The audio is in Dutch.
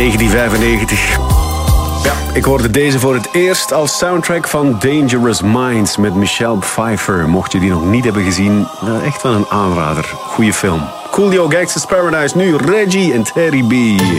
1995. Ja, ik hoorde deze voor het eerst als soundtrack van Dangerous Minds met Michelle Pfeiffer. Mocht je die nog niet hebben gezien, echt wel een aanrader. Goeie film. Coolio Gangsta's Paradise, nu Reggie en Teddy B.